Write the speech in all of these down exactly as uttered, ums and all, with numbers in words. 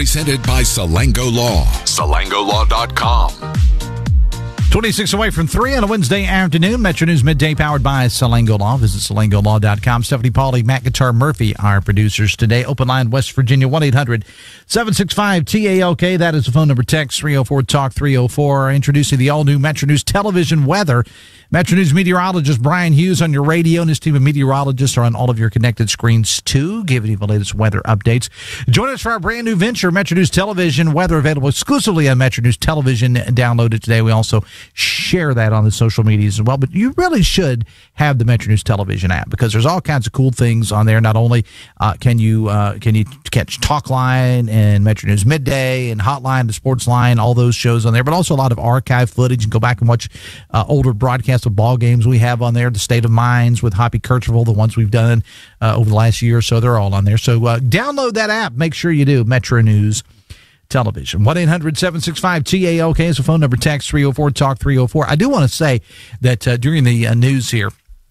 Presented by Salango Law. Salango Law dot com. twenty-six away from three on a Wednesday afternoon. Metro News Midday powered by Salango Law. Visit Salango Law dot com. Stephanie Pauly, Matt Guitar Murphy, our producers today. Open line West Virginia, one eight hundred seven six five T A L K. That is the phone number. Text three oh four talk three oh four. Introducing the all-new Metro News television weather. Metro News meteorologist Brian Hughes on your radio, and his team of meteorologists are on all of your connected screens, too, giving you the latest weather updates. Join us for our brand new venture, Metro News Television. Weather available exclusively on Metro News Television. Download it today. We also share that on the social medias as well. But you really should have the Metro News Television app, because there's all kinds of cool things on there. Not only uh, can you uh, can you catch Talkline and Metro News Midday and Hotline, the Sports Line, all those shows on there, but also a lot of archive footage. You can go back and watch uh, older broadcasts of ball games we have on there. The State of Minds with Hoppy Kercheval, the ones we've done uh, over the last year or so, they're all on there. So uh, download that app. Make sure you do. Metro News Television. one eight hundred seven six five T A L K is the phone number. Text three oh four talk three oh four. I do want to say that uh, during the uh, news here,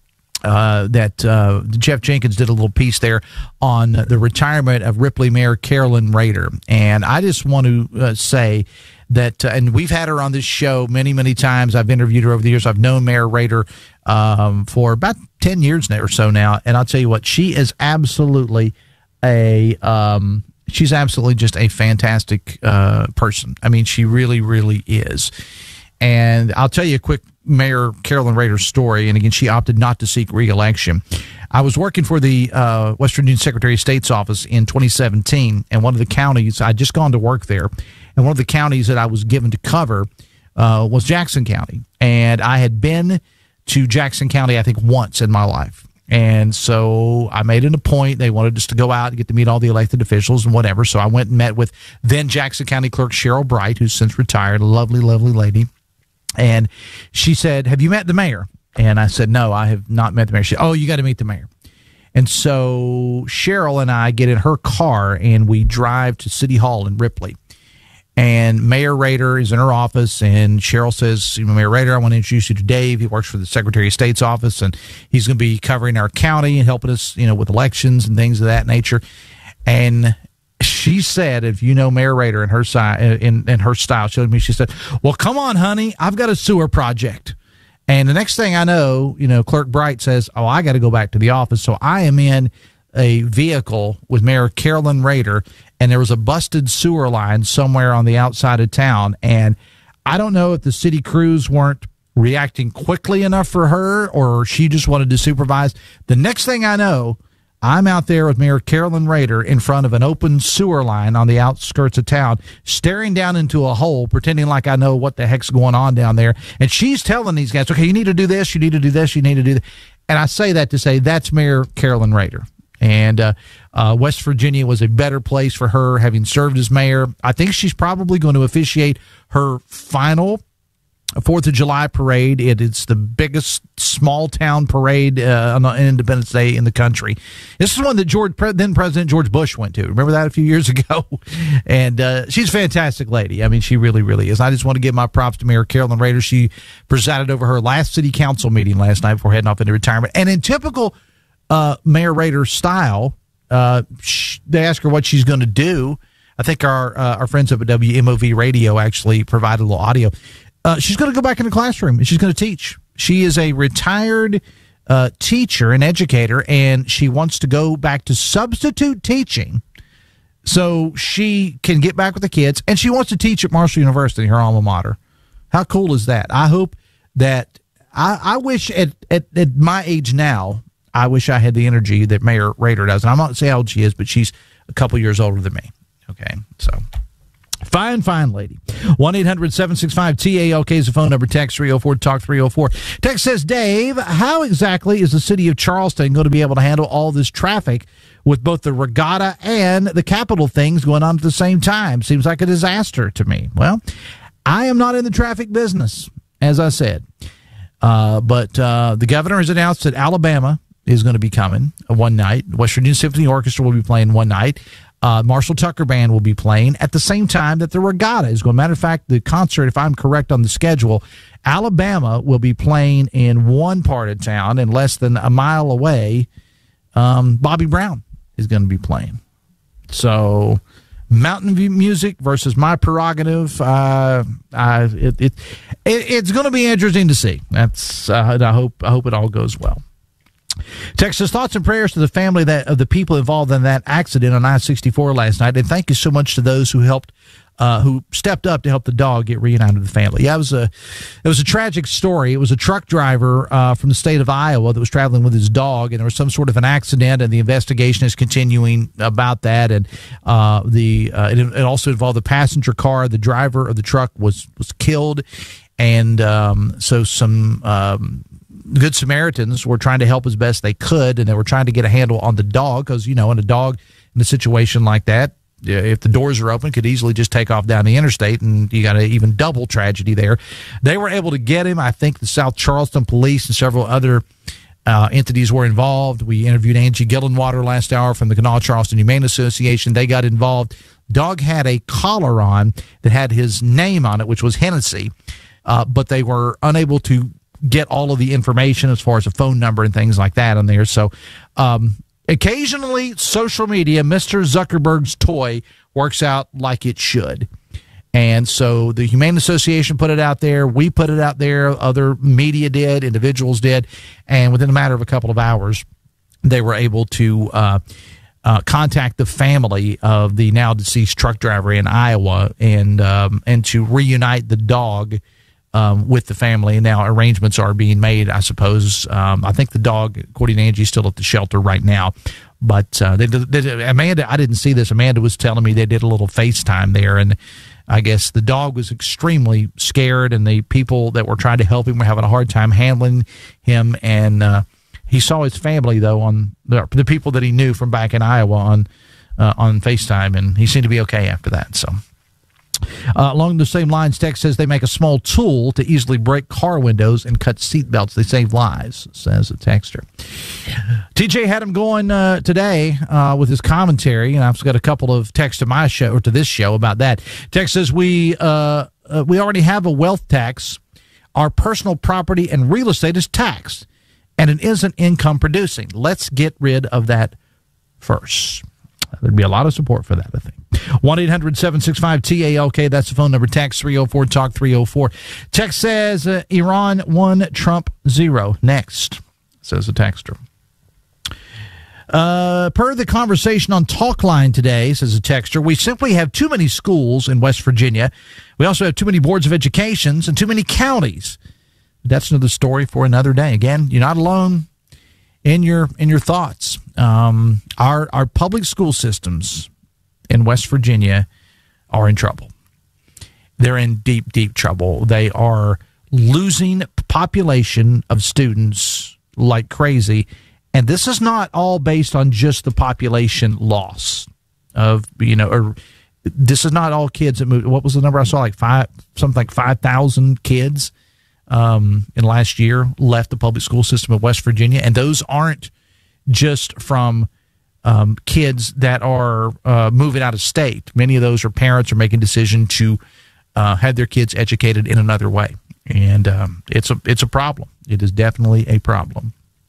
Uh, that uh, Jeff Jenkins did a little piece there on the retirement of Ripley Mayor Carolyn Rader. And I just want to uh, say that, uh, and we've had her on this show many, many times. I've interviewed her over the years. I've known Mayor Rader um, for about ten years now or so now. And I'll tell you what, she is absolutely a, um, she's absolutely just a fantastic uh, person. I mean, she really, really is. And I'll tell you a quick Mayor Carolyn Rader story. And again, she opted not to seek re-election. I was working for the uh, West Virginia Secretary of State's office in twenty seventeen, and one of the counties, I'd just gone to work there, and one of the counties that I was given to cover uh, was Jackson County. And I had been to Jackson County, I think, once in my life. And so I made it a point. They wanted us to go out and get to meet all the elected officials and whatever. So I went and met with then Jackson County Clerk Cheryl Bright, who's since retired, a lovely, lovely lady. And she said, "Have you met the mayor?" And I said, "No, I have not met the mayor." She said, "Oh, you got to meet the mayor." And so Cheryl and I get in her car and we drive to City Hall in Ripley. And Mayor Rader is in her office, and Cheryl says, "Mayor Rader, I want to introduce you to Dave. He works for the Secretary of State's office, and he's going to be covering our county and helping us, you know, with elections and things of that nature." And she said, if you know Mayor Rader and her side, in, in her style, showed me, she said, "Well, come on, honey, I've got a sewer project." And the next thing I know, you know, Clerk Bright says, "Oh, I got to go back to the office." So I am in a vehicle with Mayor Carolyn Rader, and there was a busted sewer line somewhere on the outside of town. And I don't know if the city crews weren't reacting quickly enough for her, or she just wanted to supervise. The next thing I know, I'm out there with Mayor Carolyn Rader in front of an open sewer line on the outskirts of town, staring down into a hole, pretending like I know what the heck's going on down there. And she's telling these guys, "Okay, you need to do this, you need to do this, you need to do that." And I say that to say that's Mayor Carolyn Rader. And uh, uh, West Virginia was a better place for her, having served as mayor. I think she's probably going to officiate her final Fourth of July parade. It is the biggest small town parade uh, on Independence Day in the country. This is one that George, then President George Bush went to. Remember that a few years ago? And uh, she's a fantastic lady. I mean, she really, really is. I just want to give my props to Mayor Carolyn Rader. She presided over her last city council meeting last night before heading off into retirement. And in typical uh, Mayor Rader style, uh, sh- they ask her what she's going to do. I think our uh, our friends up at W M O V Radio actually provided a little audio. Uh, she's going to go back in the classroom, and she's going to teach. She is a retired uh, teacher and educator, and she wants to go back to substitute teaching so she can get back with the kids, and she wants to teach at Marshall University, her alma mater. How cool is that? I hope that I, I wish at, at, at my age now, I wish I had the energy that Mayor Rader does. And I'm not going to say how old she is, but she's a couple years older than me. Okay, so... Fine, fine lady. one eight hundred seven six five T A L K is the phone number. Text three oh four talk three oh four. Text says, "Dave, how exactly is the city of Charleston going to be able to handle all this traffic with both the regatta and the Capitol things going on at the same time? Seems like a disaster to me." Well, I am not in the traffic business, as I said. Uh, but uh, the governor has announced that Alabama is going to be coming one night. West Virginia Symphony Orchestra will be playing one night. Uh, Marshall Tucker Band will be playing at the same time that the regatta is going. Matter of fact, the concert, if I'm correct on the schedule, Alabama will be playing in one part of town, and less than a mile away, um, Bobby Brown is going to be playing. So Mountain View music versus my prerogative. Uh, I, it, it, it it's going to be interesting to see. That's uh, I hope I hope it all goes well. Texas, thoughts and prayers to the family that of the people involved in that accident on I sixty-four last night, and thank you so much to those who helped, uh, who stepped up to help the dog get reunited with the family. Yeah, it was a it was a tragic story. It was a truck driver uh, from the state of Iowa that was traveling with his dog, and there was some sort of an accident, and the investigation is continuing about that. And uh, the uh, it, it also involved the passenger car. The driver of the truck was was killed, and um, so some. Um, Good Samaritans were trying to help as best they could, and they were trying to get a handle on the dog because, you know, in a dog in a situation like that, if the doors are open, could easily just take off down the interstate, and you got an even double tragedy there. They were able to get him. I think the South Charleston Police and several other uh, entities were involved. We interviewed Angie Gillenwater last hour from the Kanawha Charleston Humane Association. They got involved. Dog had a collar on that had his name on it, which was Hennessy, uh, but they were unable to get all of the information as far as a phone number and things like that on there. So um, occasionally social media, Mister Zuckerberg's toy, works out like it should. And so the Humane Association put it out there. We put it out there. Other media did. Individuals did. And within a matter of a couple of hours, they were able to uh, uh, contact the family of the now deceased truck driver in Iowa and um, and to reunite the dog Um, with the family. And now arrangements are being made, I suppose. Um, I think the dog, according to Angie, is still at the shelter right now. But uh, they, they, they, Amanda, I didn't see this. Amanda was telling me they did a little FaceTime there, and I guess the dog was extremely scared, and the people that were trying to help him were having a hard time handling him. And uh, he saw his family, though, on the, the people that he knew from back in Iowa on uh, on FaceTime, and he seemed to be okay after that. So. Uh, along the same lines, Tech says they make a small tool to easily break car windows and cut seat belts. They save lives, says a texter. T J had him going uh, today uh, with his commentary, and I've got a couple of texts to my show or to this show about that. Tech says we uh, uh, we already have a wealth tax. Our personal property and real estate is taxed, and it isn't income producing. Let's get rid of that first. There'd be a lot of support for that, I think. one eight hundred seven six five T A L K, that's the phone number. Text three oh four talk three oh four. Text says uh, Iran one, Trump zero. Next, says the texter. Uh, per the conversation on Talkline today, says a texter, we simply have too many schools in West Virginia. We also have too many boards of educations and too many counties. That's another story for another day. Again, you're not alone in your in your thoughts. Um, our our public school systems in West Virginia are in trouble. They're in deep, deep trouble. They are losing population of students like crazy. And this is not all based on just the population loss of, you know, or this is not all kids that moved. What was the number I saw? Like five, something like five thousand kids um, in last year left the public school system of West Virginia. And those aren't just from um, kids that are uh, moving out of state. Many of those are parents are making decision to uh, have their kids educated in another way. And um, it's a it's a problem. It is definitely a problem.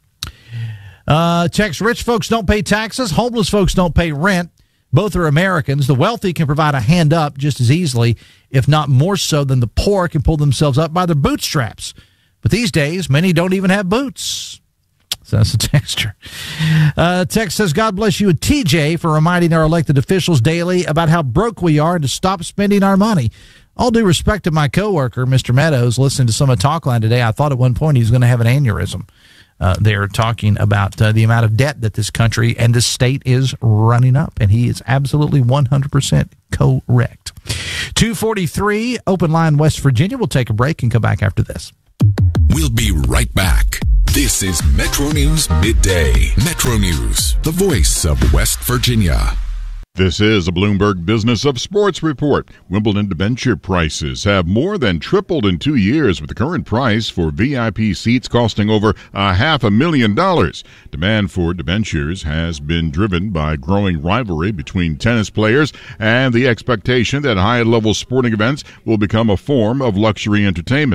Uh, text, rich folks don't pay taxes. Homeless folks don't pay rent. Both are Americans. The wealthy can provide a hand up just as easily, if not more so, than the poor can pull themselves up by their bootstraps. But these days, many don't even have boots. So that's a texter. Uh, text says, God bless you and T J for reminding our elected officials daily about how broke we are and to stop spending our money. All due respect to my coworker, Mister Meadows, listening to some of Talkline today, I thought at one point he was going to have an aneurysm. Uh, they're talking about uh, the amount of debt that this country and this state is running up, and he is absolutely one hundred percent correct. two forty-three, Open Line, West Virginia. We'll take a break and come back after this. We'll be right back. This is Metro News Midday. Metro News, the voice of West Virginia. This is a Bloomberg Business of Sports report. Wimbledon debenture prices have more than tripled in two years, with the current price for V I P seats costing over a half a million dollars. Demand for debentures has been driven by growing rivalry between tennis players and the expectation that high-level sporting events will become a form of luxury entertainment.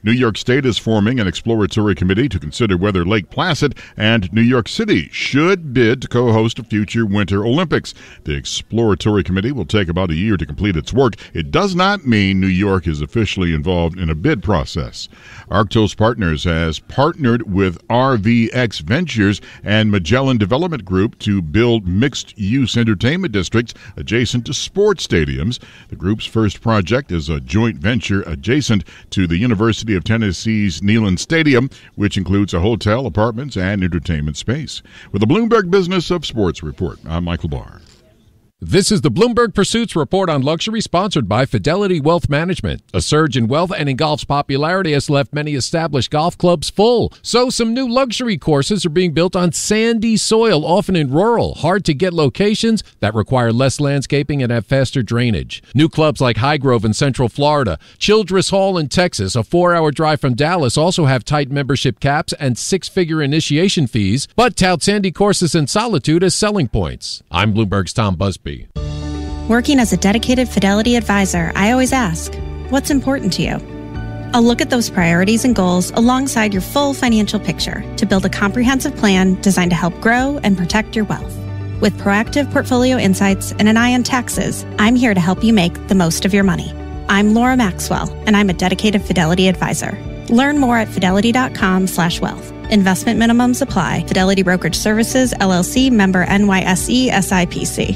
New York State is forming an exploratory committee to consider whether Lake Placid and New York City should bid to co-host a future Winter Olympics. The exploratory committee will take about a year to complete its work. It does not mean New York is officially involved in a bid process. Arctos Partners has partnered with R V X Ventures and Magellan Development Group to build mixed-use entertainment districts adjacent to sports stadiums. The group's first project is a joint venture adjacent to the University of Tennessee's Neyland Stadium, which includes a hotel, apartments, and entertainment space. With the Bloomberg Business of Sports Report, I'm Michael Barr. This is the Bloomberg Pursuits Report on Luxury, sponsored by Fidelity Wealth Management. A surge in wealth and in golf's popularity has left many established golf clubs full. So some new luxury courses are being built on sandy soil, often in rural, hard-to-get locations that require less landscaping and have faster drainage. New clubs like Highgrove in Central Florida, Childress Hall in Texas, a four-hour drive from Dallas, also have tight membership caps and six-figure initiation fees, but tout sandy courses and solitude as selling points. I'm Bloomberg's Tom Busby. Working as a dedicated Fidelity advisor, I always ask, what's important to you? I'll look at those priorities and goals alongside your full financial picture to build a comprehensive plan designed to help grow and protect your wealth. With proactive portfolio insights and an eye on taxes, I'm here to help you make the most of your money. I'm Laura Maxwell, and I'm a dedicated Fidelity advisor. Learn more at fidelity.com slash wealth. Investment minimums apply. Fidelity Brokerage Services, L L C, member N Y S E, S I P C.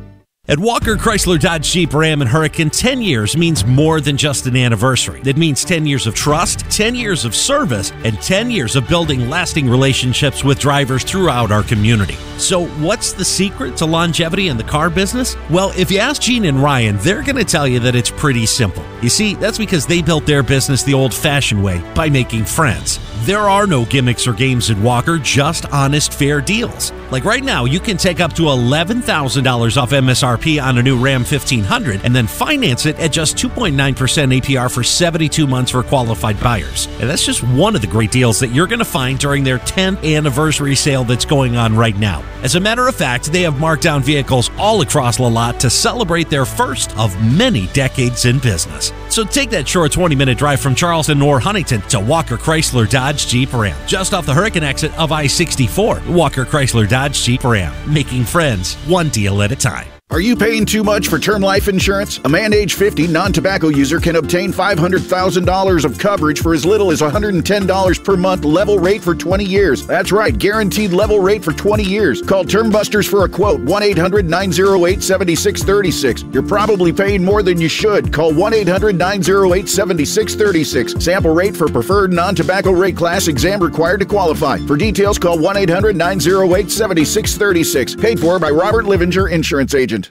At Walker Chrysler Dodge Jeep Ram and Hurricane, ten years means more than just an anniversary. It means ten years of trust, ten years of service, and ten years of building lasting relationships with drivers throughout our community. So what's the secret to longevity in the car business? Well, if you ask Gene and Ryan, they're going to tell you that it's pretty simple. You see, that's because they built their business the old-fashioned way, by making friends. There are no gimmicks or games at Walker, just honest, fair deals. Like right now, you can take up to eleven thousand dollars off M S R P on a new Ram fifteen hundred and then finance it at just two point nine percent A P R for seventy-two months for qualified buyers. And that's just one of the great deals that you're going to find during their tenth anniversary sale that's going on right now. As a matter of fact, they have marked down vehicles all across the lot to celebrate their first of many decades in business. So take that short twenty-minute drive from Charleston or Huntington to Walker Chrysler Dodge Jeep Ram, just off the Hurricane exit of I sixty-four. Walker Chrysler Dodge Jeep Ram, making friends one deal at a time. Are you paying too much for term life insurance? A man age fifty non-tobacco user can obtain five hundred thousand dollars of coverage for as little as one hundred ten dollars per month, level rate for twenty years. That's right, guaranteed level rate for twenty years. Call Term Busters for a quote, one eight hundred nine oh eight seven six three six. You're probably paying more than you should. Call one eight hundred nine oh eight seven six three six. Sample rate for preferred non-tobacco rate class, exam required to qualify. For details, call one eight hundred nine oh eight seven six three six. Paid for by Robert Livinger, Insurance Agent.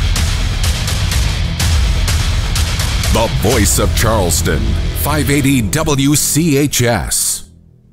The voice of Charleston, five eighty W C H S.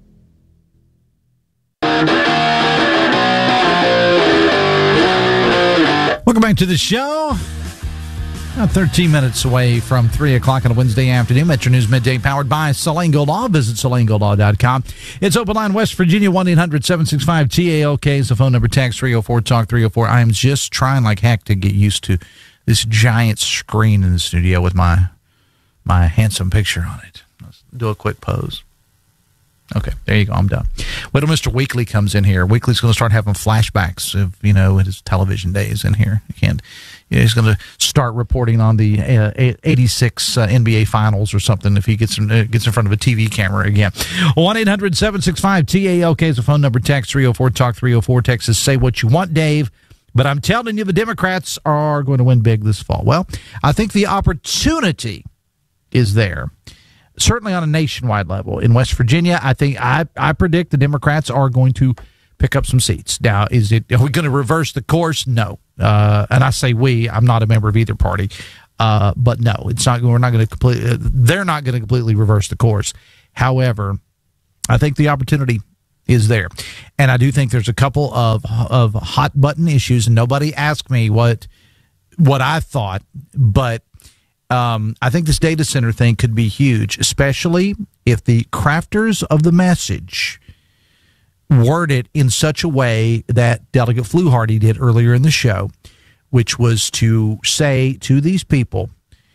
Welcome back to the show. About thirteen minutes away from three o'clock on a Wednesday afternoon. Metro News Midday powered by Salango Law. Visit salango law dot com. It's Open Line West Virginia, one eight hundred seven six five T A L K is the phone number. Text three oh four talk three oh four. I am just trying like heck to get used to this giant screen in the studio with my my handsome picture on it. Let's do a quick pose. Okay, there you go. I'm done. Wait till Mister Weekly comes in here. Weekly's going to start having flashbacks of, you know, his television days in here. You can't. You know, he's going to start reporting on the uh, eighty-six uh, N B A Finals or something if he gets in, uh, gets in front of a T V camera again. one eight hundred seven six five T A L K is the phone number. Text three oh four talk three oh four. Text is say what you want, Dave. But I'm telling you, the Democrats are going to win big this fall. Well, I think the opportunity is there, certainly on a nationwide level. In West Virginia, I think I, I predict the Democrats are going to pick up some seats. Now, is it are we going to reverse the course? No. Uh, and I say we. I'm not a member of either party. Uh, but no, it's not. We're not going to completely. They're not going to completely reverse the course. However, I think the opportunity is there, and I do think there's a couple of of hot button issues. And nobody asked me what what I thought, but. Um, I think this data center thing could be huge, especially if the crafters of the message word it in such a way that Delegate Fluharty did earlier in the show, which was to say to these people,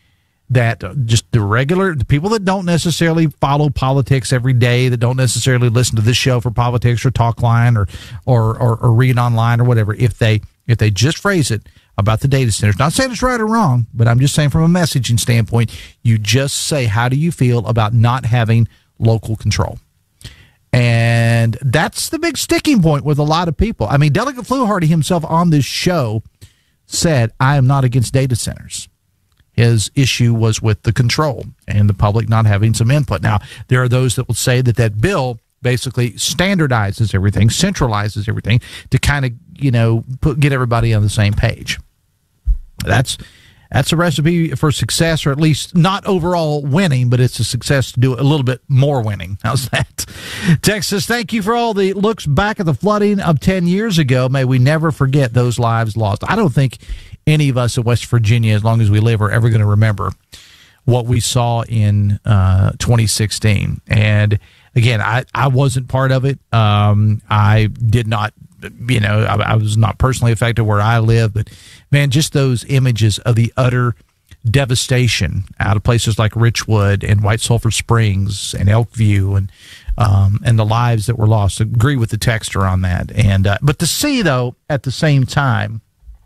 that just the regular the people that don't necessarily follow politics every day, that don't necessarily listen to this show for politics or talk line or or, or, or read online or whatever, if they if they just phrase it about the data centers, not saying it's right or wrong, but I'm just saying from a messaging standpoint, you just say, how do you feel about not having local control? And that's the big sticking point with a lot of people. I mean, Delegate Fluharty himself on this show said, I am not against data centers. His issue was with the control and the public not having some input. Now, there are those that will say that that bill basically standardizes everything, centralizes everything to kind of, you know, put, get everybody on the same page. That's that's a recipe for success, or at least not overall winning, but it's a success to do a little bit more winning. How's that? Texas, thank you for all the looks back at the flooding of ten years ago. May we never forget those lives lost. I don't think any of us in West Virginia, as long as we live, are ever going to remember what we saw in uh, twenty sixteen. And again, I, I wasn't part of it. Um, I did not, you know, I, I was not personally affected where I live, but man, just those images of the utter devastation out of places like Richwood and White Sulphur Springs and Elkview and um, and the lives that were lost. I agree with the texter on that. And uh, but to see, though, at the same time,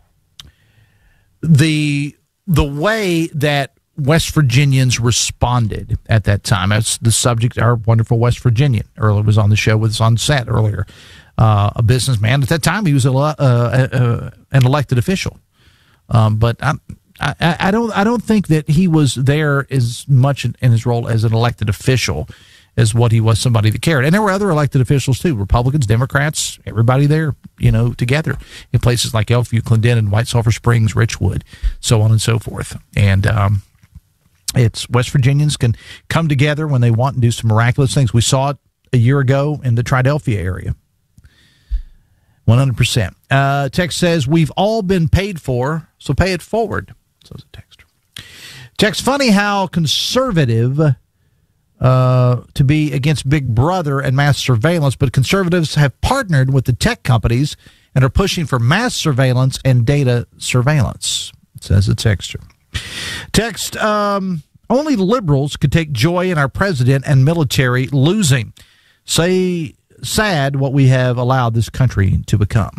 the the way that West Virginians responded at that time. That's the subject. Our wonderful West Virginian earlier was on the show with us on set earlier. Uh, a businessman at that time. He was a, uh, uh, an elected official, um, but I, I, I don't. I don't think that he was there as much in, in his role as an elected official as what he was somebody that cared. And there were other elected officials too, Republicans, Democrats, everybody there, you know, together in places like Elkview, Clendenin, White Sulphur Springs, Richwood, so on and so forth. And um, it's West Virginians can come together when they want and do some miraculous things. We saw it a year ago in the Triadelphia area. one hundred percent. Uh, text says, we've all been paid for, so pay it forward. Says a texter. Text, funny how conservative uh, to be against Big Brother and mass surveillance, but conservatives have partnered with the tech companies and are pushing for mass surveillance and data surveillance, says a texter. Text, um, only liberals could take joy in our president and military losing. Say, sad what we have allowed this country to become.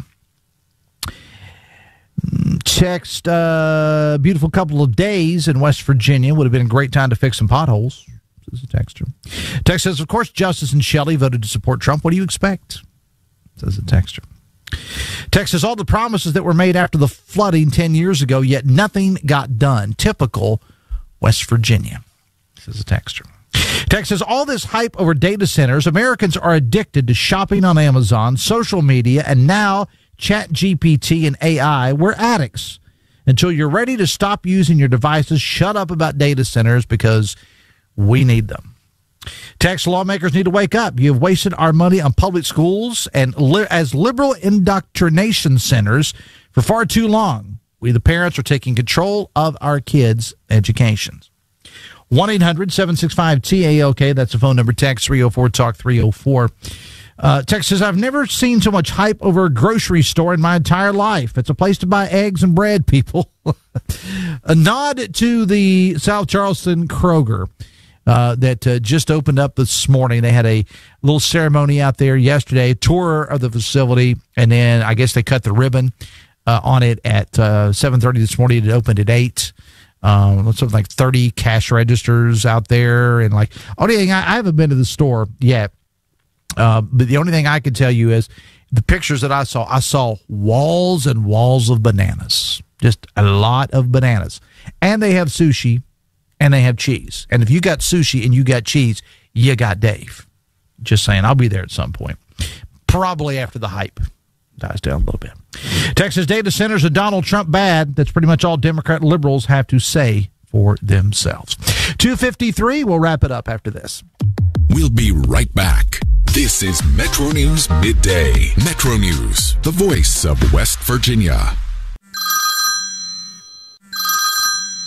Text, uh, beautiful couple of days in West Virginia. Would have been a great time to fix some potholes. This is a texter. Text says, of course, Justice and Shelley voted to support Trump. What do you expect? Says a texter. Text says, all the promises that were made after the flooding ten years ago, yet nothing got done. Typical West Virginia. Says a texter. Text says, all this hype over data centers, Americans are addicted to shopping on Amazon, social media, and now Chat G P T and A I. We're addicts. Until you're ready to stop using your devices, shut up about data centers because we need them. Text, lawmakers need to wake up. You have wasted our money on public schools and li- as liberal indoctrination centers for far too long. We, the parents, are taking control of our kids' educations. one eight hundred seven six five T A L K. That's the phone number. Text three oh four talk three oh four. Uh, text says, I've never seen so much hype over a grocery store in my entire life. It's a place to buy eggs and bread, people. A nod to the South Charleston Kroger uh, that uh, just opened up this morning. They had a little ceremony out there yesterday, tour of the facility, and then I guess they cut the ribbon uh, on it at uh, seven thirty this morning. It opened at eight. Um, something like thirty cash registers out there, and like only thing I, I haven't been to the store yet, uh, but the only thing I can tell you is the pictures that I saw. I saw walls and walls of bananas, just a lot of bananas, and they have sushi, and they have cheese. And if you got sushi and you got cheese, you got Dave. Just saying, I'll be there at some point, probably after the hype dies down a little bit. Texas data centers are Donald Trump bad. That's pretty much all Democrat liberals have to say for themselves. two fifty-three, we'll wrap it up after this. We'll be right back. This is Metro News Midday. Metro News, the voice of West Virginia.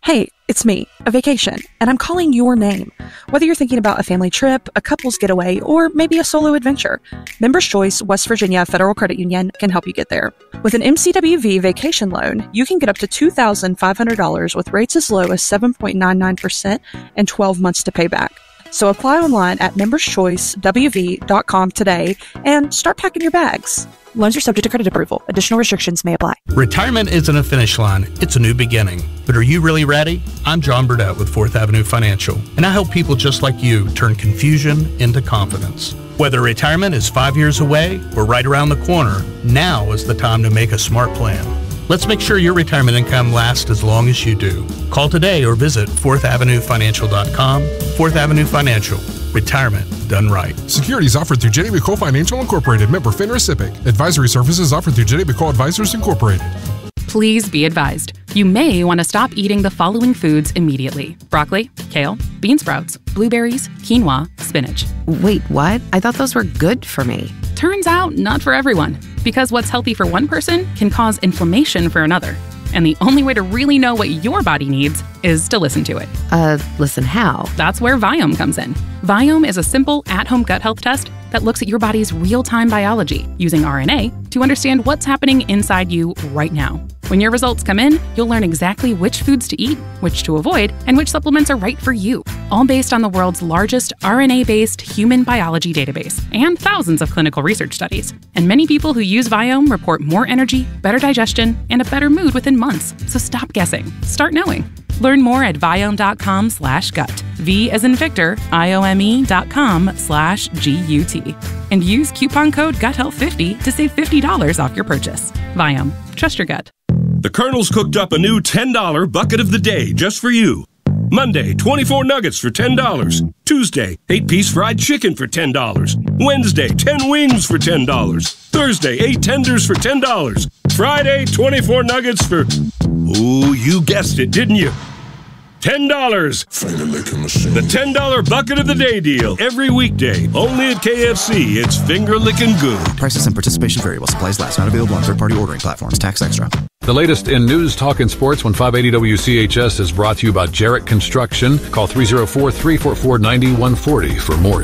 Hey, it's me, a vacation, and I'm calling your name. Whether you're thinking about a family trip, a couple's getaway, or maybe a solo adventure, Members Choice West Virginia Federal Credit Union can help you get there. With an M C W V vacation loan, you can get up to two thousand five hundred dollars with rates as low as seven point nine nine percent and twelve months to pay back. So apply online at members choice w v dot com today and start packing your bags. Loans are subject to credit approval. Additional restrictions may apply. Retirement isn't a finish line, it's a new beginning. But are you really ready? I'm John Burdett with Fourth Avenue Financial, and I help people just like you turn confusion into confidence. Whether retirement is five years away or right around the corner, now is the time to make a smart plan. Let's make sure your retirement income lasts as long as you do. Call today or visit fourth avenue financial dot com. Fourth Avenue Financial. Retirement done right. Securities offered through J W Cole Financial Incorporated. Member FINRA S I P C. Advisory services offered through J W Cole Advisors Incorporated. Please be advised. You may want to stop eating the following foods immediately. Broccoli, kale, bean sprouts, blueberries, quinoa, spinach. Wait, what? I thought those were good for me. Turns out, not for everyone. Because what's healthy for one person can cause inflammation for another. And the only way to really know what your body needs is to listen to it. Uh, listen how? That's where Viome comes in. Viome is a simple at-home gut health test that looks at your body's real-time biology using R N A to understand what's happening inside you right now. When your results come in, you'll learn exactly which foods to eat, which to avoid, and which supplements are right for you, all based on the world's largest R N A-based human biology database and thousands of clinical research studies. And many people who use Viome report more energy, better digestion, and a better mood within months. So stop guessing. Start knowing. Learn more at viome.com slash gut. V as in Victor, I-O-M-E dot com slash G-U-T. And use coupon code gut health fifty to save fifty dollars off your purchase. Viome. Trust your gut. The Colonel's cooked up a new ten dollar bucket of the day just for you. Monday, twenty-four nuggets for ten dollars. Tuesday, eight piece fried chicken for ten dollars. Wednesday, ten wings for ten dollars. Thursday, eight tenders for ten dollars. Friday, twenty-four nuggets for... Ooh, you guessed it, didn't you? ten dollars. The ten dollar bucket of the day deal. Every weekday. Only at K F C. It's finger-licking good. Prices and participation vary while supplies last. Not available on third-party ordering platforms. Tax extra. The latest in news, talk, and sports when five eighty W C H S is brought to you by Jarrett Construction. Call three oh four, three four four, nine one four oh for more